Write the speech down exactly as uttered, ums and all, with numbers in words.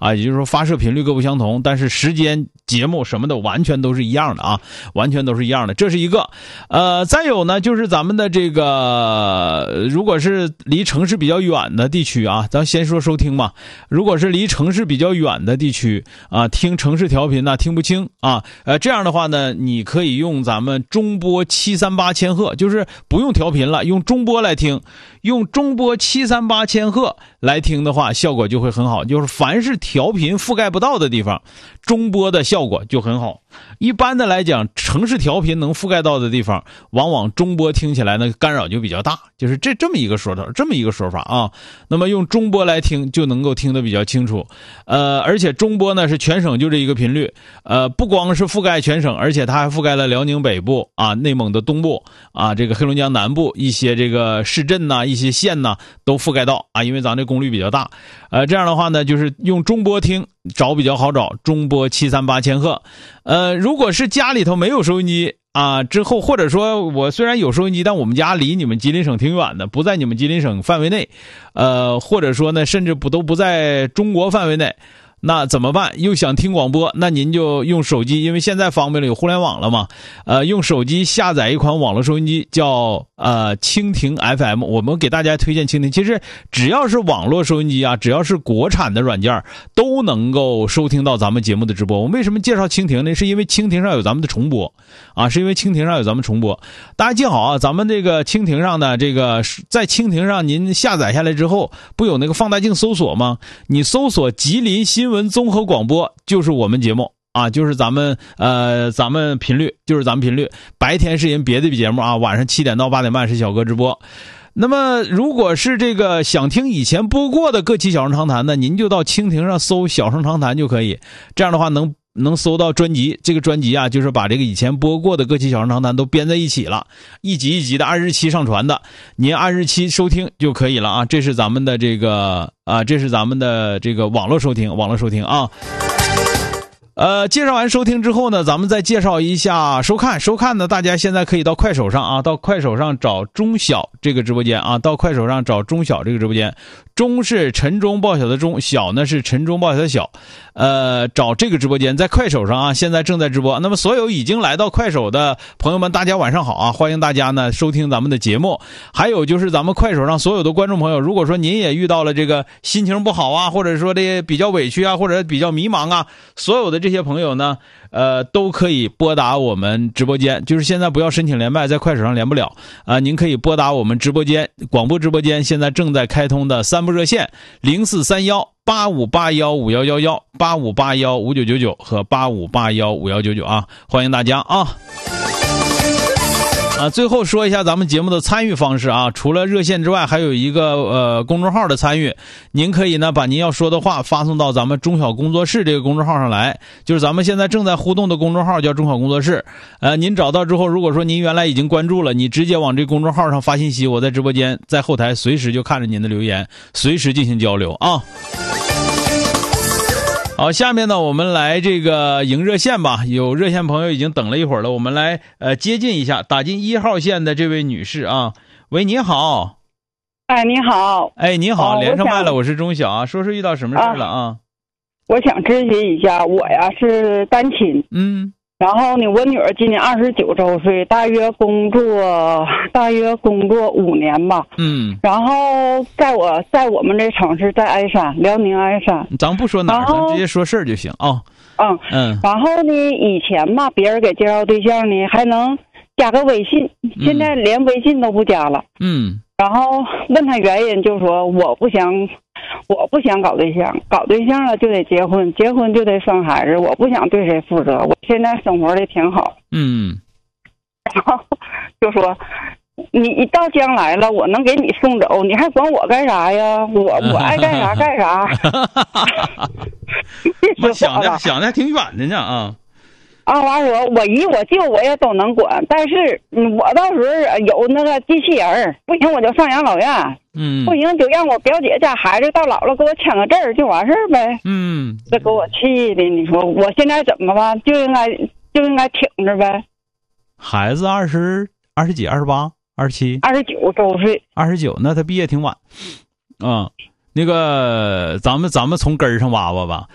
啊，也就是说发射频率各不相同，但是时间、节目什么的完全都是一样的啊，完全都是一样的。这是一个，呃，再有呢，就是咱们的这个，如果是离城市比较远的地区啊，咱先说收听嘛。如果是离城市比较远的地区啊，听城市调频呢、啊、听不清啊，呃，这样的话呢，你可以用咱们中波七三八千赫，就是不用调频了，用中波来听，用中波七三八千赫来听的话，效果就会很好。就是凡是调频覆盖不到的地方，中波的效果就很好。一般的来讲，城市调频能覆盖到的地方，往往中波听起来呢干扰就比较大，就是这这么一个说法，这么一个说法啊。那么用中波来听就能够听得比较清楚，呃，而且中波呢是全省就这一个频率，呃，不光是覆盖全省，而且它还覆盖了辽宁北部啊、内蒙的东部啊、这个黑龙江南部一些这个市镇呐、一些县呐都覆盖到啊，因为咱这功率比较大，呃，这样的话呢，就是用中波听找比较好找，中波七三八千赫。呃，如果是家里头没有收音机啊，之后或者说我虽然有收音机，但我们家离你们吉林省挺远的，不在你们吉林省范围内，呃，或者说呢，甚至不都不在中国范围内。那怎么办？又想听广播，那您就用手机，因为现在方便了，有互联网了嘛。呃，用手机下载一款网络收音机，叫呃蜻蜓 F M。我们给大家推荐蜻蜓。其实只要是网络收音机啊，只要是国产的软件，都能够收听到咱们节目的直播。我们为什么介绍蜻蜓呢？是因为蜻蜓上有咱们的重播啊，是因为蜻蜓上有咱们重播。大家记好啊，咱们这个蜻蜓上呢，这个在蜻蜓上您下载下来之后，不有那个放大镜搜索吗？你搜索吉林新闻综合广播，就是我们节目啊，就是咱们呃咱们频率，就是咱们频率。白天是人别的节目啊，晚上七点到八点半是小哥直播。那么如果是这个想听以前播过的各期小声长谈呢，您就到蜻蜓上搜小声长谈就可以。这样的话能能搜到专辑，这个专辑啊，就是把这个以前播过的各期小声长谈都编在一起了，一集一集的按日期上传的，您按日期收听就可以了啊。这是咱们的这个啊，这是咱们的这个网络收听，网络收听啊。呃，介绍完收听之后呢，咱们再介绍一下收看。收看呢，大家现在可以到快手上啊，到快手上找中小这个直播间啊，到快手上找中小这个直播间。中是晨钟报晓的钟，小呢是晨钟报晓的小。呃，找这个直播间在快手上啊，现在正在直播。那么所有已经来到快手的朋友们，大家晚上好啊！欢迎大家呢收听咱们的节目。还有就是咱们快手上所有的观众朋友，如果说您也遇到了这个心情不好啊，或者说这比较委屈啊，或者比较迷茫啊，所有的这些朋友呢，呃，都可以拨打我们直播间。就是现在不要申请连麦，在快手上连不了啊、呃，您可以拨打我们直播间广播直播间现在正在开通的三部热线零四三幺八五八幺五幺幺幺、八五八幺五九九九和八五八幺五幺九九啊，欢迎大家啊！啊，最后说一下咱们节目的参与方式啊，除了热线之外，还有一个呃公众号的参与。您可以呢把您要说的话发送到咱们中小工作室这个公众号上来，就是咱们现在正在互动的公众号叫中小工作室。呃，您找到之后，如果说您原来已经关注了，你直接往这公众号上发信息，我在直播间在后台随时就看着您的留言，随时进行交流啊。好，下面呢，我们来这个迎热线吧。有热线朋友已经等了一会儿了，我们来呃接近一下，打进一号线的这位女士啊。喂，你好。 哎，你好。 哎，你好， 哦、 连上麦了，我是钟晓啊。说说遇到什么事了啊？啊我想咨询一下，我呀是单亲。 嗯。 然后呢，我女儿今年二十九周岁，大约工作大约工作五年吧。 嗯。 然后在我在我们这城市，在鞍山，辽宁鞍山。 咱不说哪儿，咱直接说事儿就行啊。 嗯嗯。然后呢，以前嘛，别人给介绍对象呢，还能加个微信，现在连微信都不加了。 嗯。 然后问他原因，就说我不想。我不想搞对象，搞对象了就得结婚，结婚就得生孩子，我不想对谁负责，我现在生活的挺好。 嗯， 然后就说你一到将来了，我能给你送走，你还管我干啥呀？我我爱干啥干啥。 我想的想的还挺远的呢啊。 啊，完说我姨我舅我也都能管，但是我到时候有那个机器人，不行我就上养老院， 嗯， 不行就让我表姐家孩子到老了给我签个字儿就完事儿呗， 嗯， 这给我气的，你说我现在怎么办？就应该就应该挺着呗。 孩子二十二十几，二十八，二十七， 二十九周岁， 二十九，那他毕业挺晚，啊、嗯，那个咱们咱们从根儿上挖挖吧。